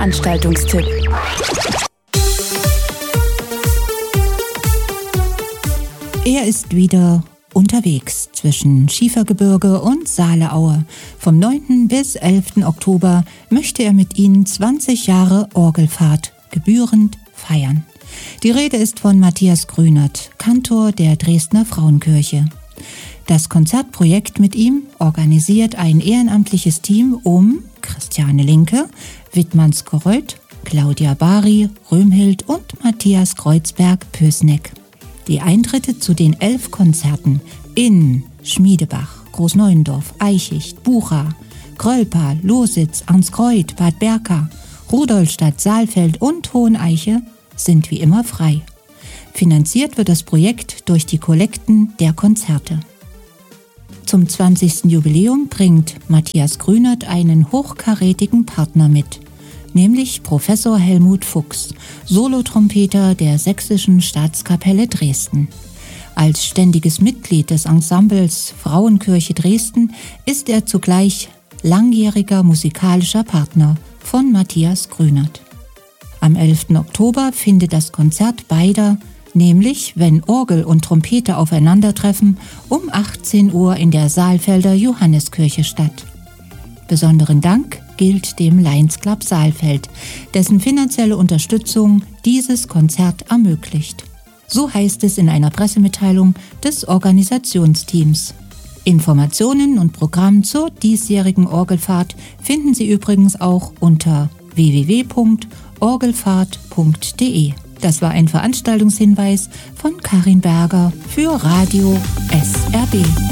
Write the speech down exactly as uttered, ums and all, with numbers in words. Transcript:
Veranstaltungstipp. Er ist wieder unterwegs zwischen Schiefergebirge und Saaleaue. Vom neunten bis elften Oktober möchte er mit Ihnen zwanzig Jahre Orgelfahrt gebührend feiern. Die Rede ist von Matthias Grünert, Kantor der Dresdner Frauenkirche. Das Konzertprojekt mit ihm organisiert ein ehrenamtliches Team um Christiane Linke, Wittmann Skorreuth, Claudia Bari, Röhmhild und Matthias Kreuzberg-Pösneck. Die Eintritte zu den elf Konzerten in Schmiedebach, Großneuendorf, Eichicht, Bucha, Grölpa, Lositz, Arnskreuth, Bad Berka, Rudolstadt, Saalfeld und Hoheneiche sind wie immer frei. Finanziert wird das Projekt durch die Kollekten der Konzerte. Zum zwanzigsten Jubiläum bringt Matthias Grünert einen hochkarätigen Partner mit, nämlich Professor Helmut Fuchs, Solotrompeter der Sächsischen Staatskapelle Dresden. Als ständiges Mitglied des Ensembles Frauenkirche Dresden ist er zugleich langjähriger musikalischer Partner von Matthias Grünert. Am elften Oktober findet das Konzert beider, nämlich wenn Orgel und Trompete aufeinandertreffen, um achtzehn Uhr in der Saalfelder Johanneskirche statt. Besonderen Dank gilt dem Lions Club Saalfeld, dessen finanzielle Unterstützung dieses Konzert ermöglicht. So heißt es in einer Pressemitteilung des Organisationsteams. Informationen und Programm zur diesjährigen Orgelfahrt finden Sie übrigens auch unter w w w punkt orgelfahrt punkt d e. Das war ein Veranstaltungshinweis von Karin Berger für Radio S R B.